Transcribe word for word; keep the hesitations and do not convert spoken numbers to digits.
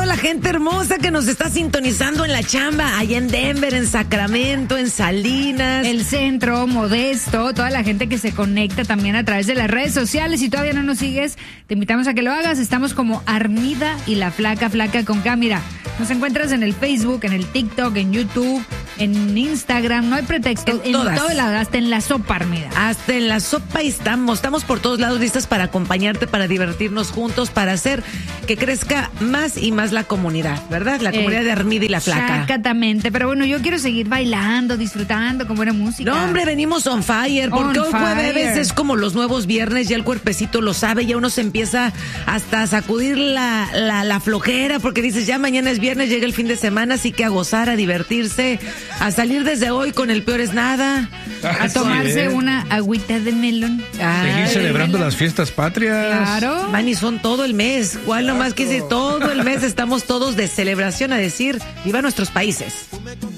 la gente hermosa que nos está sintonizando en la chamba, allá en Denver, en Sacramento, en Salinas. El centro, Modesto, toda la gente que se conecta también a través de las redes sociales. Si todavía no nos sigues, te invitamos a que lo hagas. Estamos como Armida y la Flaca, Flaca con K. Mira, nos encuentras en el Facebook, en el TikTok, en YouTube, en Instagram. No hay pretexto. En en todas. todo lado, hasta en la sopa, Armida. Hasta en la sopa estamos. Estamos por todos lados listas para acompañarte, para divertirnos juntos, para hacer que crezca más y más la comunidad, ¿verdad? La comunidad eh, de Armida y la Flaca. Exactamente. Pero bueno, yo quiero seguir bailando, disfrutando con buena música. No, hombre, venimos on fire. Porque on hoy jueves es como los nuevos viernes. Ya el cuerpecito lo sabe. Ya uno se empieza hasta a sacudir la, la, la flojera. Porque dices, ya mañana es viernes, llega el fin de semana. Así que a gozar, a divertirse, a salir desde hoy con el peor es nada. A tomarse sí, una agüita de melón. Seguir Ay, celebrando melón. las fiestas patrias. Claro. Man, y son todo el mes. ¿Cuál nomás que dice todo el mes? Estamos todos de celebración a decir, viva nuestros países.